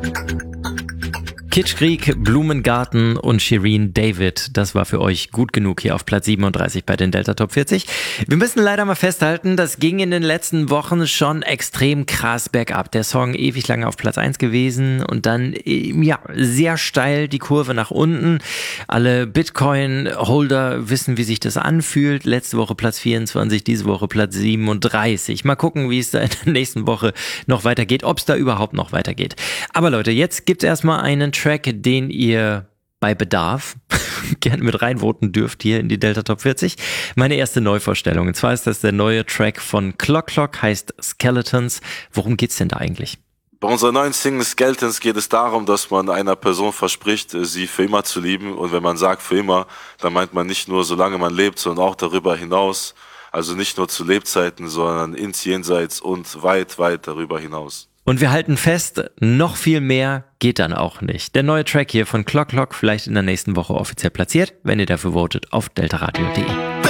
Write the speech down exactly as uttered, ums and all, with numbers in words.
Kitschkrieg, Blumengarten und Shirin David, das war für euch gut genug hier auf Platz siebenunddreißig bei den Delta Top vierzig. Wir müssen leider mal festhalten, das ging in den letzten Wochen schon extrem krass bergab. Der Song ewig lange auf Platz eins gewesen und dann, ja, sehr steil die Kurve nach unten. Alle Bitcoin-Holder wissen, wie sich das anfühlt. Letzte Woche Platz vierundzwanzig, diese Woche Platz siebenunddreißig. Mal gucken, wie es da in der nächsten Woche noch weitergeht, ob es da überhaupt noch weitergeht. Aber Leute, jetzt gibt's erstmal einen Track, den ihr bei Bedarf gerne mit reinvoten dürft hier in die Delta Top vierzig. Meine erste Neuvorstellung. Und zwar ist das der neue Track von Clock Clock, heißt Skeletons. Worum geht's denn da eigentlich? Bei unserer neuen Single Skeletons geht es darum, dass man einer Person verspricht, sie für immer zu lieben. Und wenn man sagt für immer, dann meint man nicht nur, solange man lebt, sondern auch darüber hinaus. Also nicht nur zu Lebzeiten, sondern ins Jenseits und weit, weit darüber hinaus. Und wir halten fest, noch viel mehr geht dann auch nicht. Der neue Track hier von Clock Clock vielleicht in der nächsten Woche offiziell platziert, wenn ihr dafür votet auf deltaradio punkt de.